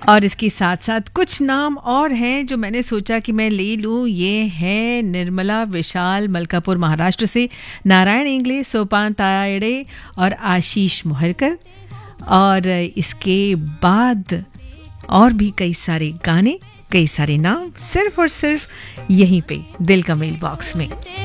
और इसके साथ साथ कुछ नाम और हैं जो मैंने सोचा कि मैं ले लूं। ये है निर्मला विशाल मलकापुर महाराष्ट्र से, नारायण इंगले, सोपान तायड़े और आशीष मोहरकर। और इसके बाद और भी कई सारे गाने, कई सारे नाम सिर्फ और सिर्फ यहीं पे दिल का मेल बॉक्स में।